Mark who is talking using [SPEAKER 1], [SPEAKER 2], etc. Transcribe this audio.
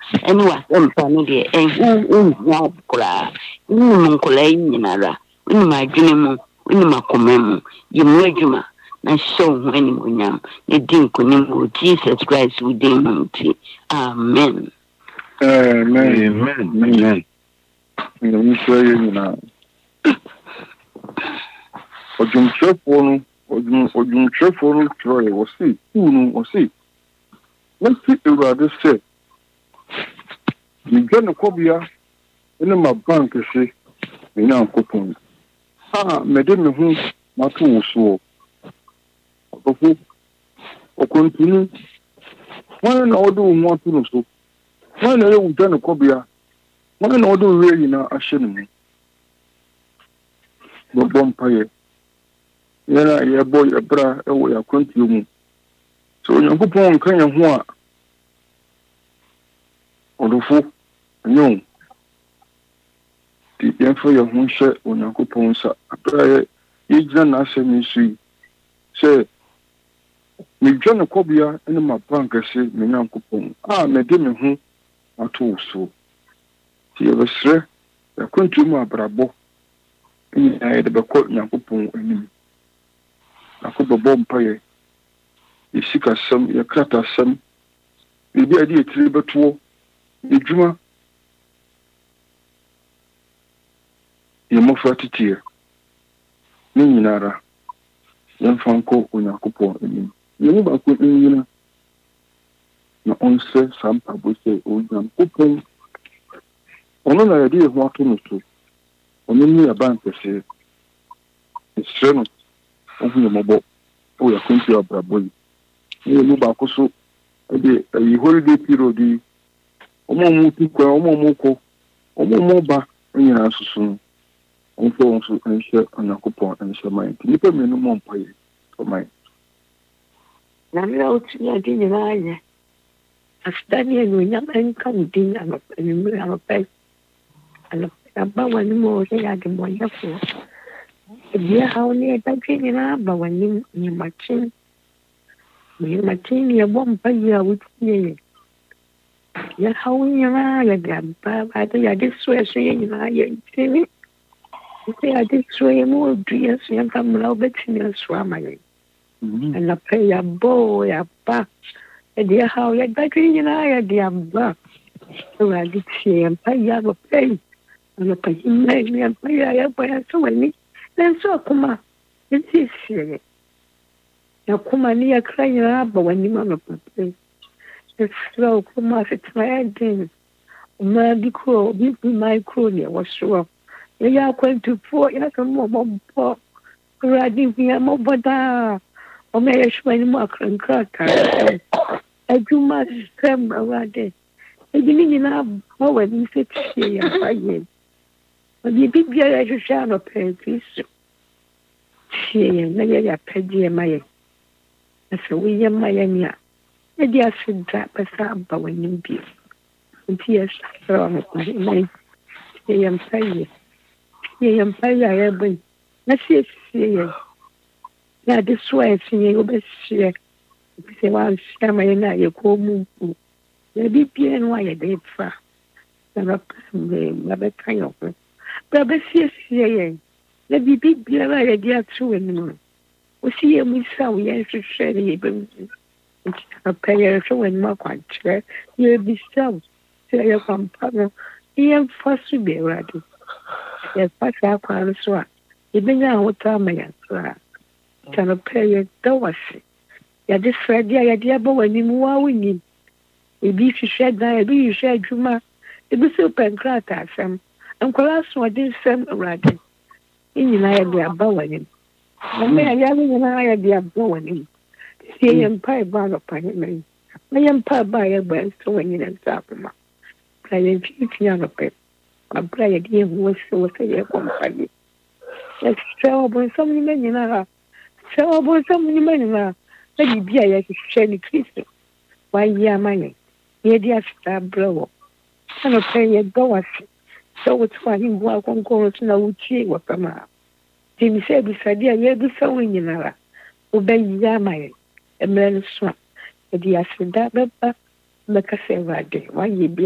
[SPEAKER 1] ɛne wasɛmpa no deɛ ɛnhia koraa wonim nkɔlaa yi nyinara wonim adwene mu wonim akoma mu yɛ mu adwuma na hyɛ wo ho animonyam na di nkonim wɔ Jesus Christ wo din mu nti amen.
[SPEAKER 2] Amen. Odwumtwerɛfoɔ no twerɛ wɔ se unu wɔ se wɔsi Awurade sɛ megya ne kɔbea ne ma bank se me Nyankopɔn mede me ho mato wo soɔ ɔkɔfo ɔkɔntini wɔn na wɔde wo ho ato no so wɔn na ɛyɛ gya ne kɔbea wɔn na wɔde wo werɛ nyinaa ahyɛ ne mu bɔbɔ mpaeɛ yɛna yɛbɔ yɛbra ɛwɔ yɛakwantuo mu sɛ Onyankopɔn nka yɛn ho a ɔdɔfo ɛnyɛ wo nti yɛmfa yɛn ho hyɛ Onyankopɔn nsa abra yɛgyina n'asɛm yi so yi sɛ medwa ne kɔbea ne ma bank kɛse me Nyankopɔn mede me ho ato wo so nti yɛbɛsrɛ yɛakwantuo mu abrabɔ nyinaa yɛde bɛkɔ Nyankopɔn anim akɔbɔbɔ mpaeɛ yɛsikasɛm yɛkratasɛm biribi a yɛde yɛtiri bɛtoɔ yɛdwuma yɛmmɔfra teteɛ ne nyinara yɛmfa nkɔ Onyankopɔn anim yɛmu baako nyina na ɔnsɛ saa mpabɔ sɛ Onyankopɔn ɔno na yɛde yɛ ho ato no so ɔno ne yɛba nkɛseɛ ɛsrɛ no ɔhu yɛ mmɔbɔ wɔ yɛakwantuo abrabɔ yi ne yɛmu baako so de holiday period yi ɔmo tu kwan ɔmo kɔ ɔmo ba nyinaa soso no ɔmfa wɔn so nhyɛ Onyankopɔn nhyɛ man nti nnipa mmienu mmɔ mpaeɛ ɔman
[SPEAKER 1] na mmerɛ wotumi ade nyinaa yɛ aseda ne anuonyam nka wo din anɔpɛ aba w'anim a ɔsɛ yɛ ademmɔnyɛfoɔ ebia haw ne yɛdadwe nyinaa aba w'anim nyɛmakyen ne yɛbɔ mpaeɛ a wotie yɛ yɛhaw nyinaa yɛde aba ade yɛade so ɛso yɛ nyinaa yɛntimi sɛ yɛade so yɛ ma ɔdu yɛ so yɛmfa mmara wobɛtumi aso ama yɛn anɔpɛ yɛabɔ yɛaba yɛde yɛhaw yɛdadwe nyinaa yɛde aba Awurade tie yɛn mpaeɛ anɔpɛ yi anɔpɛ yi mmɛn yɛn mpaeɛ a yɛbɔ yɛn so w'ani nanso akoma yɛnsiesie yɛn yɛakoma ne yɛkra nyinaa aba w'anim anɔpɛ yi ɛsrɛ wo kurom asetena yɛden ɔmaa bi kuro obi man kuro ne ɛwɔ soɔ yɛyɛ akwantufoɔ yɛasɛ ma ɔmɔbɔ Awurade hu yɛn mmɔbɔ daa ɔma yɛhwɛ anim akrankrataa adwuma sɛm Awurade ebi ne nyinaa bɔ w'anim sɛ tie yɛn mpaeɛ biribi biara yɛhwehwɛ anɔpɛ Kristo tie yɛn na yɛyɛ apɛgyeɛ ma yɛn na sɛ woyɛ ma yɛn a yɛde aseda bɛsa aba w'anim bio nti yɛsrɛ ɔmɔkɔhema yɛyɛ mpaeɛ a yɛbɔ yi na siesie yɛn na ade so a ɛfi yɛn wobɛhyeɛ sɛ woanhyia ma yɛn a yɛkɔɔ mu mpu baabi biara no a yɛde fa na bɛka yɛn ho bra bɛsiesie yɛn na biribi biara a yɛde ato w'anim no wosi yɛ mu sa wo yɛnhwehwɛ ne yɛbɛmu nti apɛ yɛrehwɛ w'anim akwankyerɛ yɛbisa wo sɛ yɛ kwampa no yɛmfa so bi Awurade yɛfa saa kwan no so a yɛbɛnya ahotɔ ama yɛn so a nti anɔpɛ yɛda w'ase yɛde srɛde a yɛde aba w'anim woa wonim ebi hwehwɛ dan ebi hwehwɛ adwuma ebi sɛ wopɛ nkrataa asɛm nkwadaa asoɔden nsɛm Awurade ne nyinaa yɛde aba w'anim ɔma yɛyɛ nyinaa yɛde aba w'anim sie yɛ mpaebɔ anɔpahema yi na yɛ mpaebɔ a yɛbɔ nso w'anyina nsa akoma bra yɛmfimfini anɔpɛ abra yɛde yɛ ho asi wɔ sɛ yɛkɔ mpaeɛ yɛhwehwɛ ɔbonsam nnwuma nyinaa sɛ ɔbonsam nnwuma nyinaa na biribi a yɛhwehwɛ ne Kristo wayɛ ama yɛn yɛde aseda abrɛ wɔ anɔpɛ yɛdɔ w'ase sɛ wote w'ahemmu akɔnkɔn so na wotie wɔ fam a nti sɛ abisade a yɛbisa wo nyinara wobɛyi ama yɛn mmerɛ no so a yɛde aseda bɛba bɛka sɛ Awurade wayɛ bi